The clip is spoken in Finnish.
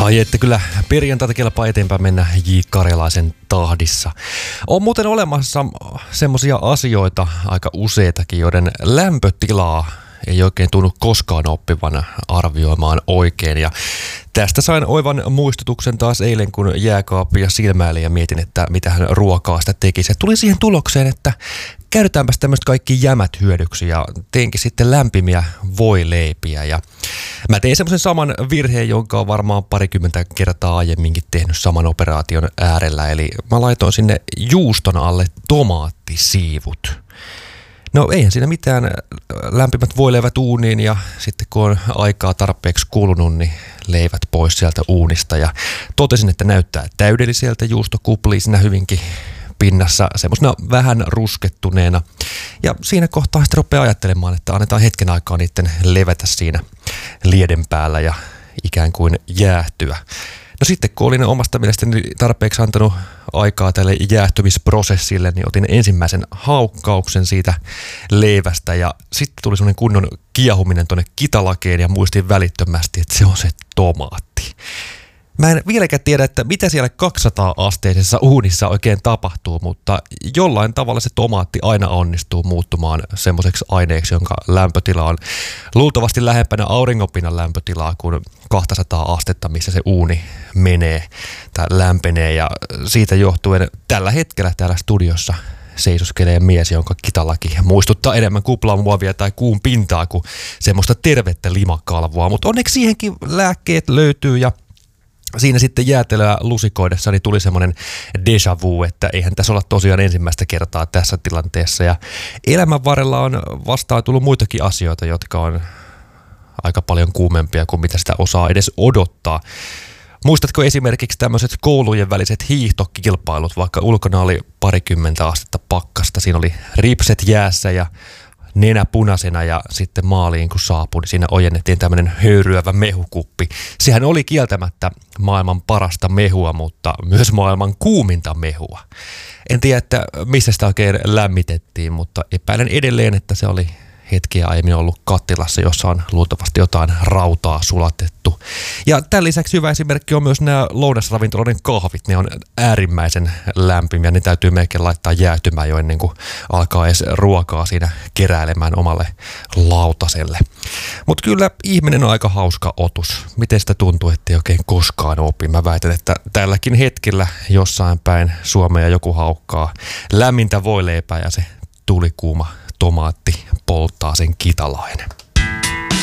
Ai että kyllä perjantaita kelpaa eteenpäin mennä J. Karjalaisen tahdissa. On muuten olemassa semmosia asioita aika useitakin, joiden lämpötilaa ei oikein tunnu koskaan oppivan arvioimaan oikein. Ja tästä sain oivan muistutuksen taas eilen, kun jääkaappia silmäilin ja mietin, että mitähän ruokaa sitä tekisi. Ja tuli siihen tulokseen, että käytetäänpäs tämmöistä kaikki jämät hyödyksi ja teinkin sitten lämpimiä voileipiä. Ja mä tein semmoisen saman virheen, jonka on varmaan 20 kertaa aiemminkin tehnyt saman operaation äärellä. Eli mä laitoin sinne juuston alle tomaattisiivut. No eihän siinä mitään, lämpimät voileivät uuniin ja sitten kun on aikaa tarpeeksi kulunut, niin leivät pois sieltä uunista. Ja totesin, että näyttää täydelliseltä, juusto kuplii siinä hyvinkin pinnassa semmoisena vähän ruskettuneena. Ja siinä kohtaa sitten rupeaa ajattelemaan, että annetaan hetken aikaa niiden levätä siinä lieden päällä ja ikään kuin jäähtyä. No sitten kun olin omasta mielestäni tarpeeksi antanut aikaa tälle jäähtymisprosessille, niin otin ensimmäisen haukkauksen siitä leivästä ja sitten tuli semmoinen kunnon kiehuminen tuonne kitalakeen ja muistin välittömästi, että se on se tomaatti. Mä en vieläkään tiedä, että mitä siellä 200-asteisessa uunissa oikein tapahtuu, mutta jollain tavalla se tomaatti aina onnistuu muuttumaan semmoiseksi aineeksi, jonka lämpötila on luultavasti lähempänä auringonpinnan lämpötilaa kuin 200 astetta, missä se uuni menee tai lämpenee. Ja siitä johtuen tällä hetkellä täällä studiossa seisoskelee mies, jonka kitalaki muistuttaa enemmän kuplamuovia tai kuun pintaa kuin semmoista tervettä limakalvoa, mutta onneksi siihenkin lääkkeet löytyy ja siinä sitten jäätelöä lusikoidessa niin tuli semmoinen déjà vu, että eihän tässä olla tosiaan ensimmäistä kertaa tässä tilanteessa. Ja elämän varrella on vastaan tullut muitakin asioita, jotka on aika paljon kuumempia kuin mitä sitä osaa edes odottaa. Muistatko esimerkiksi tämmöiset koulujen väliset hiihtokilpailut, vaikka ulkona oli 20 astetta pakkasta, siinä oli ripset jäässä ja nenä punaisena ja sitten maaliin kun saapui, niin siinä ojennettiin tämmöinen höyryävä mehukuppi. Sehän oli kieltämättä maailman parasta mehua, mutta myös maailman kuuminta mehua. En tiedä, että missä sitä oikein lämmitettiin, mutta epäilen edelleen, että se oli hetkiä aiemmin ollut kattilassa, jossa on luultavasti jotain rautaa sulatettu. Ja tämän lisäksi hyvä esimerkki on myös nämä lounasravintoloiden kahvit. Ne on äärimmäisen lämpimiä. Ne täytyy melkein laittaa jäätymään jo ennen kuin alkaa edes ruokaa siinä keräilemään omalle lautaselle. Mutta kyllä ihminen on aika hauska otus. Miten sitä tuntuu, ettei oikein koskaan opi? Mä väitän, että tälläkin hetkellä jossain päin Suomea joku haukkaa lämmintä voileipää ja se tulikuuma tomaatti polttaa sen kitalainen.